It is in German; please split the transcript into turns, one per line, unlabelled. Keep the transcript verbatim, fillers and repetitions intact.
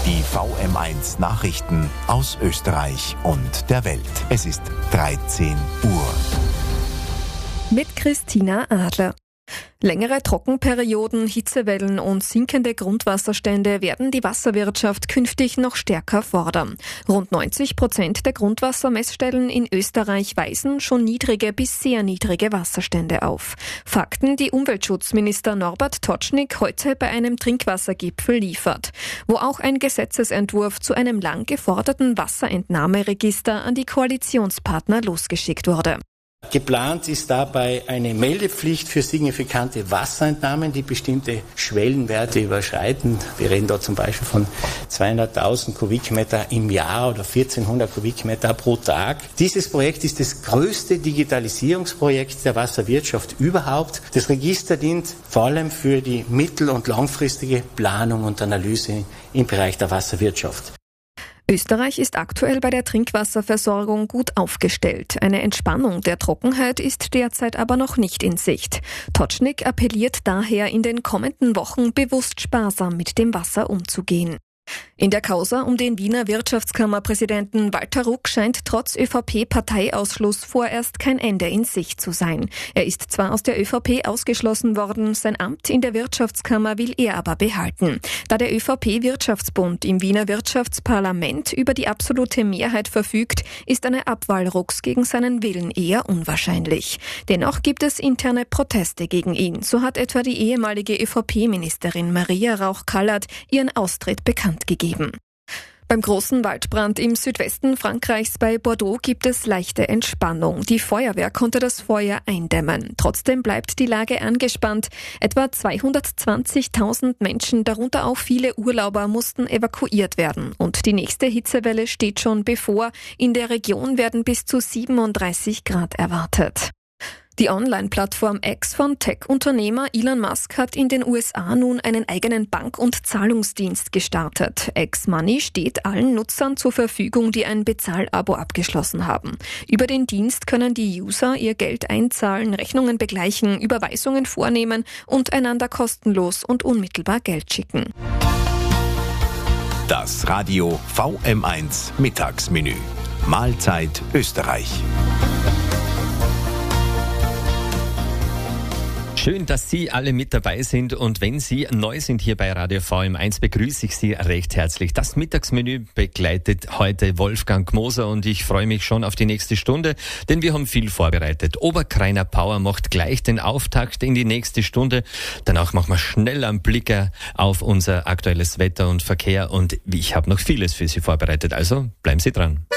Die V M eins Nachrichten aus Österreich und der Welt. Es ist dreizehn Uhr.
Mit Christina Adler. Längere Trockenperioden, Hitzewellen und sinkende Grundwasserstände werden die Wasserwirtschaft künftig noch stärker fordern. Rund neunzig Prozent der Grundwassermessstellen in Österreich weisen schon niedrige bis sehr niedrige Wasserstände auf. Fakten, die Umweltschutzminister Norbert Totschnig heute bei einem Trinkwassergipfel liefert, wo auch ein Gesetzesentwurf zu einem lang geforderten Wasserentnahmeregister an die Koalitionspartner losgeschickt wurde.
Geplant ist dabei eine Meldepflicht für signifikante Wasserentnahmen, die bestimmte Schwellenwerte überschreiten. Wir reden da zum Beispiel von zweihunderttausend Kubikmeter im Jahr oder vierzehnhundert Kubikmeter pro Tag. Dieses Projekt ist das größte Digitalisierungsprojekt der Wasserwirtschaft überhaupt. Das Register dient vor allem für die mittel- und langfristige Planung und Analyse im Bereich der Wasserwirtschaft.
Österreich ist aktuell bei der Trinkwasserversorgung gut aufgestellt. Eine Entspannung der Trockenheit ist derzeit aber noch nicht in Sicht. Totschnig appelliert daher, in den kommenden Wochen bewusst sparsam mit dem Wasser umzugehen. In der Causa um den Wiener Wirtschaftskammerpräsidenten Walter Ruck scheint trotz ÖVP-Parteiausschluss vorerst kein Ende in Sicht zu sein. Er ist zwar aus der ÖVP ausgeschlossen worden, sein Amt in der Wirtschaftskammer will er aber behalten. Da der ÖVP-Wirtschaftsbund im Wiener Wirtschaftsparlament über die absolute Mehrheit verfügt, ist eine Abwahl Rucks gegen seinen Willen eher unwahrscheinlich. Dennoch gibt es interne Proteste gegen ihn. So hat etwa die ehemalige ÖVP-Ministerin Maria Rauch-Kallert ihren Austritt bekannt gegeben. Beim großen Waldbrand im Südwesten Frankreichs bei Bordeaux gibt es leichte Entspannung. Die Feuerwehr konnte das Feuer eindämmen. Trotzdem bleibt die Lage angespannt. Etwa zweihundertzwanzigtausend Menschen, darunter auch viele Urlauber, mussten evakuiert werden. Und die nächste Hitzewelle steht schon bevor. In der Region werden bis zu siebenunddreißig Grad erwartet. Die Online-Plattform X von Tech-Unternehmer Elon Musk hat in den U S A nun einen eigenen Bank- und Zahlungsdienst gestartet. X Money steht allen Nutzern zur Verfügung, die ein Bezahlabo abgeschlossen haben. Über den Dienst können die User ihr Geld einzahlen, Rechnungen begleichen, Überweisungen vornehmen und einander kostenlos und unmittelbar Geld schicken.
Das Radio V M eins Mittagsmenü. Mahlzeit Österreich.
Schön, dass Sie alle mit dabei sind, und wenn Sie neu sind hier bei Radio V M eins, begrüße ich Sie recht herzlich. Das Mittagsmenü begleitet heute Wolfgang Moser und ich freue mich schon auf die nächste Stunde, denn wir haben viel vorbereitet. Oberkreiner Power macht gleich den Auftakt in die nächste Stunde. Danach machen wir schnell einen Blick auf unser aktuelles Wetter und Verkehr und ich habe noch vieles für Sie vorbereitet, also bleiben Sie dran.